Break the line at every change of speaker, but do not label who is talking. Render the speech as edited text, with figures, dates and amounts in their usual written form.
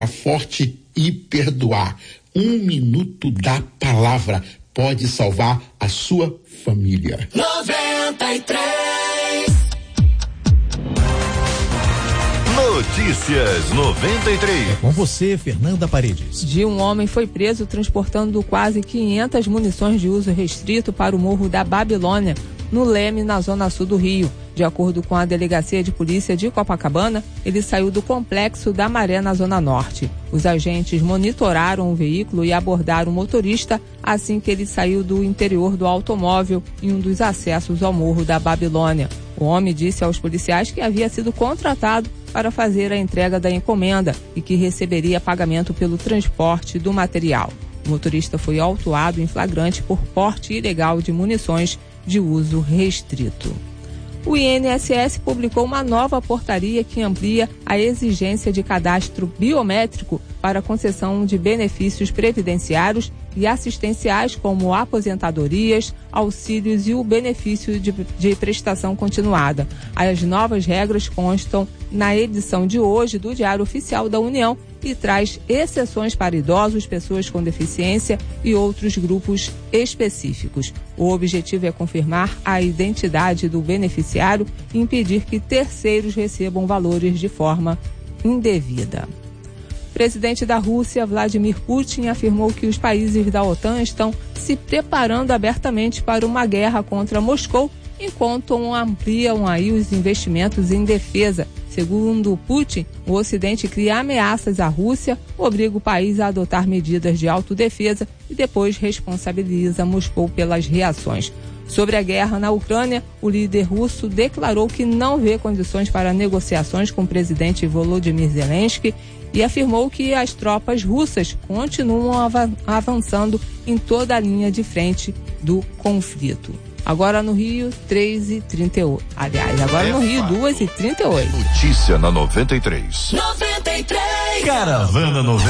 forte e perdoar. 1 minuto da palavra pode salvar a sua família.
93.
Notícias 93.
É com você, Fernanda Paredes.
Um homem foi preso transportando quase 500 munições de uso restrito para o Morro da Babilônia, no Leme, na zona sul do Rio. De acordo com a Delegacia de Polícia de Copacabana, ele saiu do Complexo da Maré, na zona norte. Os agentes monitoraram o veículo e abordaram o motorista assim que ele saiu do interior do automóvel em um dos acessos ao Morro da Babilônia. O homem disse aos policiais que havia sido contratado para fazer a entrega da encomenda e que receberia pagamento pelo transporte do material. O motorista foi autuado em flagrante por porte ilegal de munições de uso restrito. O INSS publicou uma nova portaria que amplia a exigência de cadastro biométrico para a concessão de benefícios previdenciários e assistenciais como aposentadorias, auxílios e o benefício de prestação continuada. As novas regras constam na edição de hoje do Diário Oficial da União e traz exceções para idosos, pessoas com deficiência e outros grupos específicos. O objetivo é confirmar a identidade do beneficiário e impedir que terceiros recebam valores de forma indevida. O presidente da Rússia, Vladimir Putin, afirmou que os países da OTAN estão se preparando abertamente para uma guerra contra Moscou, enquanto ampliam aí os investimentos em defesa. Segundo Putin, o Ocidente cria ameaças à Rússia, obriga o país a adotar medidas de autodefesa e depois responsabiliza Moscou pelas reações. Sobre a guerra na Ucrânia, o líder russo declarou que não vê condições para negociações com o presidente Volodymyr Zelensky e afirmou que as tropas russas continuam avançando em toda a linha de frente do conflito. Agora no Rio, 3h38. Aliás, agora no Rio, 2h38.
Notícia na 93.
93.
Caravana 93.